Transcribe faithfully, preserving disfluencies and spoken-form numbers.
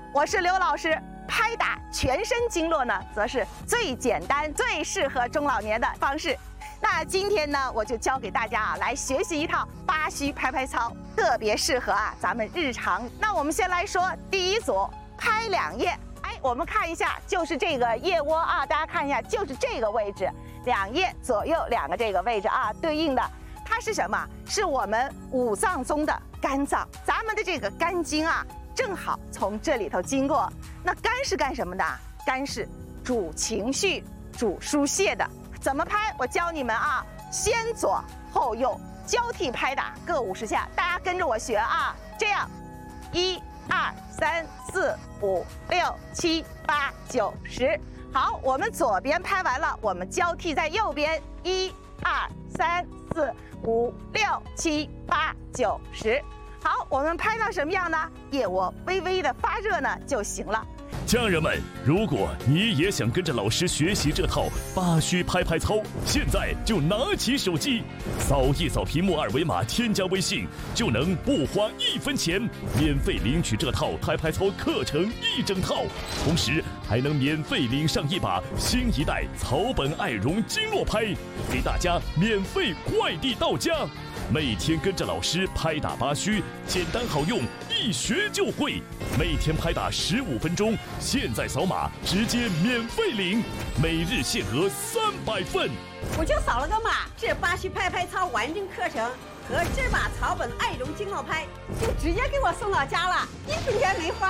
我是刘老师。拍打全身经络呢，则是最简单、最适合中老年的方式。那今天呢，我就教给大家啊，来学习一套八虚拍拍操，特别适合啊咱们日常。那我们先来说第一组，拍两腋。哎，我们看一下，就是这个腋窝啊，大家看一下，就是这个位置，两腋左右两个这个位置啊，对应的，它是什么？是我们五脏中的肝脏，咱们的这个肝经啊，正好从这里头经过。那肝是干什么的？肝是主情绪、主疏泄的。怎么拍？我教你们啊，先左后右交替拍打，各五十下，大家跟着我学啊。这样，一、二、三、四、五、六、七、八、九、十。好，我们左边拍完了，我们交替在右边，一、二、三、四、五、六、七、八、九、十。好，我们拍到什么样呢？腋窝微微的发热呢就行了。 家人们，如果你也想跟着老师学习这套八虚拍拍操，现在就拿起手机，扫一扫屏幕二维码，添加微信，就能不花一分钱免费领取这套拍拍操课程一整套，同时还能免费领上一把新一代草本爱绒经络拍，给大家免费快递到家。每天跟着老师拍打八虚，简单好用，一学就会。每天拍打十五分钟，现在扫码直接免费领，每日限额三百份。 我就扫了个码，这八虚拍拍操完整课程和这把草本爱绒经络拍就直接给我送到家了，一分钱没花。